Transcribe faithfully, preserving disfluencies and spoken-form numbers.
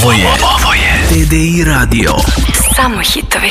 Ovo je, ovo je T D I Radio. Samo hitovi.